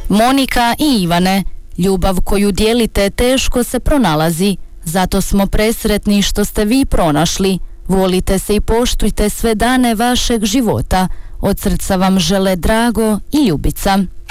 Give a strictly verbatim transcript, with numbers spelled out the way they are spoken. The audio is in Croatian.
Monika i Ivane, ljubav koju dijelite teško se pronalazi, zato smo presretni što ste vi pronašli. Volite se i poštujte sve dane vašeg života. Od srca vam žele Drago i Ljubica.